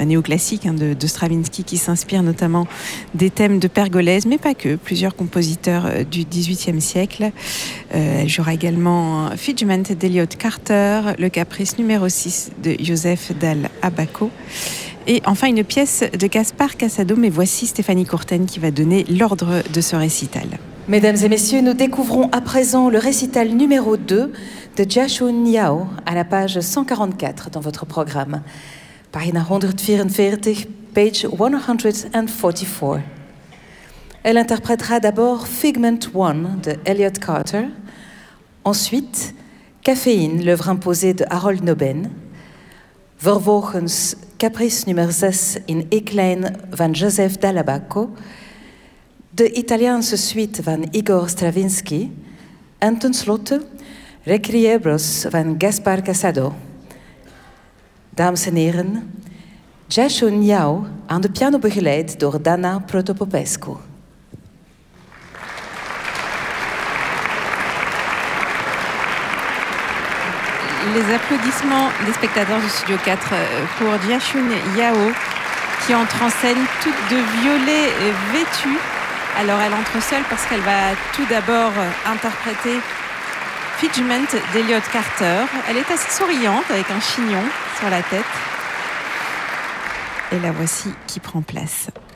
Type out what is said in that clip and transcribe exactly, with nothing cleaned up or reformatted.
un néoclassique hein, de, de Stravinsky qui s'inspire notamment des thèmes de Pergolèse, mais pas que, plusieurs compositeurs euh, du dix-huitième siècle. Euh, elle jouera également Figment d'Elliott Carter, le caprice numéro six de Joseph Dal Abaco, et enfin une pièce de Gaspard Casado, mais voici Stéphanie Courten qui va donner l'ordre de ce récital. Mesdames et messieurs, nous découvrons à présent le récital numéro deux de Jia Chun Yao à la page cent quarante-quatre dans votre programme. Pagina honderdvierenveertig, page cent quarante-quatre. Elle interprétera d'abord Figment one de Elliott Carter, ensuite Caféine, l'œuvre imposée de Harold Noben, vervolgens Caprice numéro zes in E-klein van Joseph Dal Abaco, de Italiaanse suite van Igor Stravinsky en tenslotte Requiebros van Gaspard Casado. Dames en heren, Jia Chun Yao aan de piano begeleid door Dana Protopopescu. Les applaudissements des spectateurs du Studio quatre pour Jia Chun Yao qui entre en scène toute de violet vêtue. Alors elle entre seule parce qu'elle va tout d'abord interpréter Figment d'Elliott Carter. Elle est assez souriante avec un chignon sur la tête. Et la voici qui prend place.